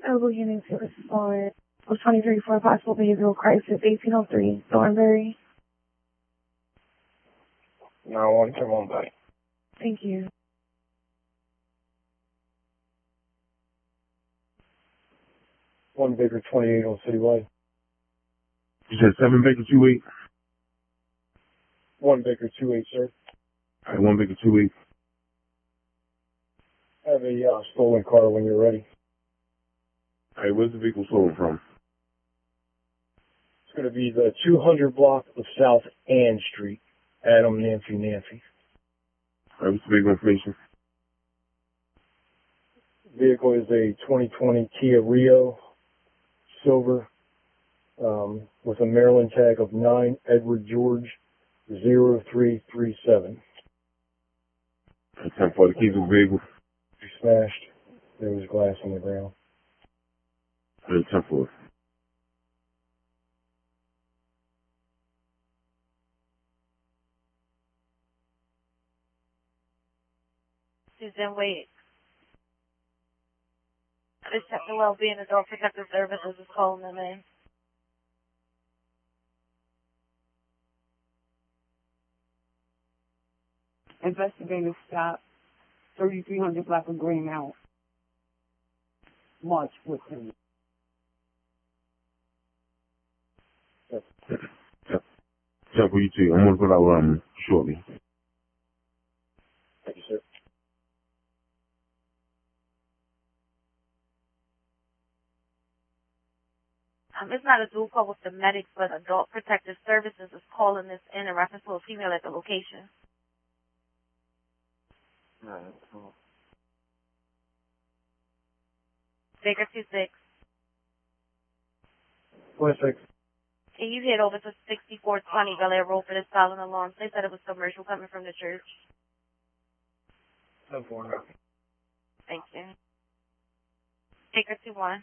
Elbow unit service on was 23 for a possible behavioral crisis, 1803, Thornbury. 911, come on back. Thank you. One Baker 28 on Citywide. You said 7 Baker 28? One Baker 28, sir. All right, 1 Baker 28. I have a stolen car when you're ready. All right, where's the vehicle stolen from? It's going to be the 200 block of South Ann Street, Adam, Nancy. All right, what's the vehicle information? The vehicle is a 2020 Kia Rio, silver, with a Maryland tag of 9 Edward George 0337. 10 for the keys of the vehicle. She smashed. There was glass on the ground. 10 for. Susan Wade. This Chapter Wellbeing Adult Protective Services is calling them in. Investigators stopped 3300 block of Green Mount. March with him. Yep. 10 for you too. I'm going to put out shortly. Thank you, sir. It's not a dual call with the medics, but Adult Protective Services is calling this in reference to a female at the location. Alright, cool. Baker 26. 26. Can you head over to 6420 Bel Air Road for this silent alarm? They said it was commercial coming from the church. 10-4. Thank you. Baker 21.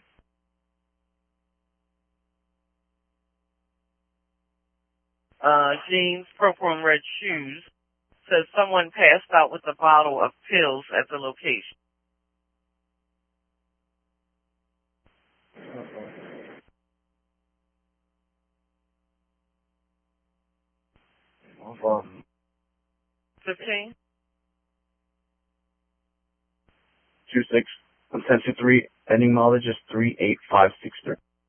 Jeans, purple and red shoes, says someone passed out with a bottle of pills at the location. No problem. 15? 26, 1023, ending mileage is 38563.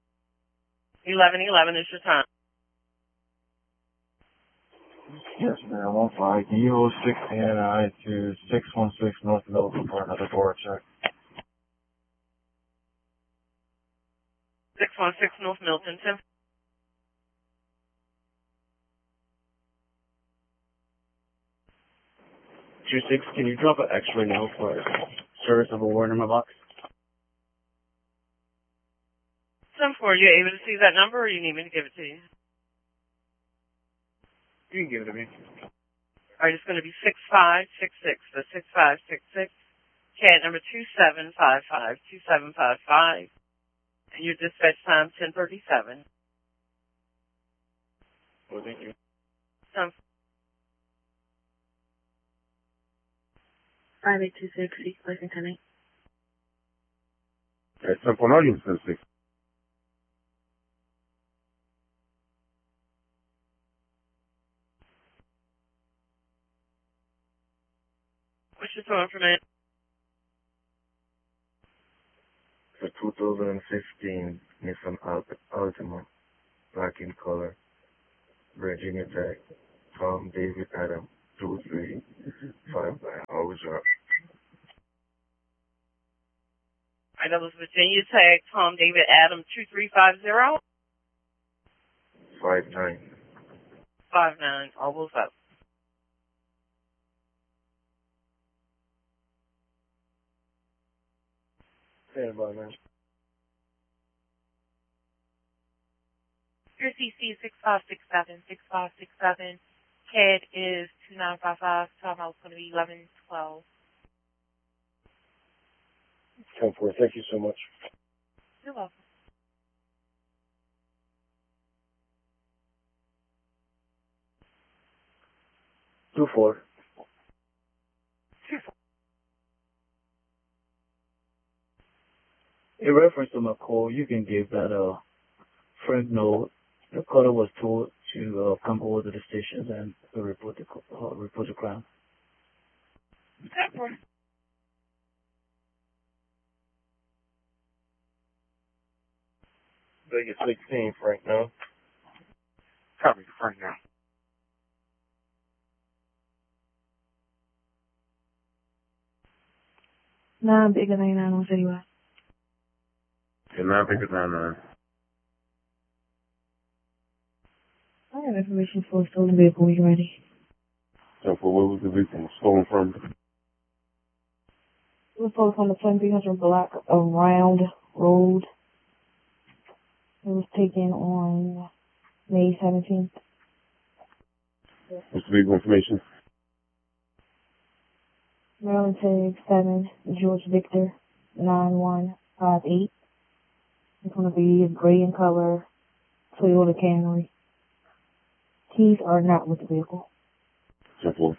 1111 is your time. Yes, ma'am. 15. Can you hold 6 ANI to 616 North Milton for another board check? 616 North Milton, 10. Two six, can you drop an X-ray now for service of a warrant in my box? 10-4, you able to see that number or you need me to give it to you? You can give it to me. Alright, it's going to be 6566, the 6566, CAD number 2755, 2755, and your dispatch time 1037. Well, thank you. 5826, East Lexington. All right, 10 for an audience, 10-6. What's your phone information? The 2015 Nissan Altima, black in color, Virginia tag, Tom David Adam, 2359. Always up. Alright, that was Virginia tag, Tom David Adam 2350. 59. 59, almost up. Stand by, man. Your CC is 6567, 6567. CAD is 2955. Time out is going to be 1112. 10-4. Thank you so much. You're welcome. 2-4. 24. In reference to my call, you can give that Frank know the caller was told to come over to the station and report the crime. Okay. Vegas 16, Frank, no? Copy, Frank now. Nah, bigger than 99 on City West. And 9 I have information for a stolen vehicle when you're ready. So for where was the victim stolen from? It was stolen from the 2300 block of Round Road. It was taken on May 17th. What's the vehicle information? Maryland Tag 7, George Victor 9158. It's going to be gray in color, Toyota Camry. Keys are not with the vehicle. Simple.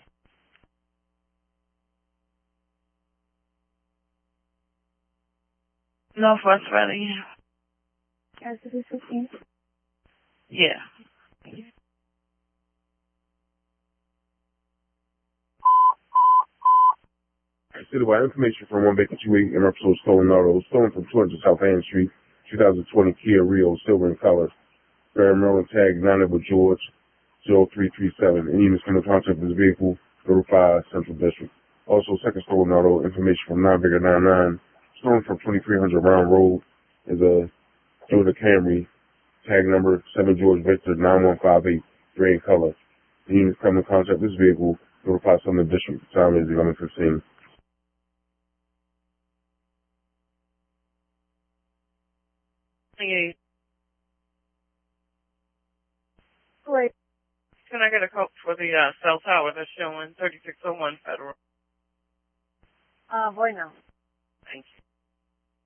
Northwest Reading. As it is 15. Yeah. Citywide information from 1 Baker 28 in episode stolen auto. Stolen from 200 South Ann Street, 2020 Kia Rio, silver in color. Bearing Maryland tag 9 Edward George, 0337. Any units come in contact with this vehicle, notify Central District. Also, second stolen auto information from 9 Baker 99. Stolen from 2300 Round Road is a Toyota Camry, tag number 7 George Victor 9158, gray in color. The units come in contact with this vehicle, notify Central District. Time is 11:15. Yeah. Great. Can I get a code for the cell tower that's showing 3601 Federal? Right now. Thank you.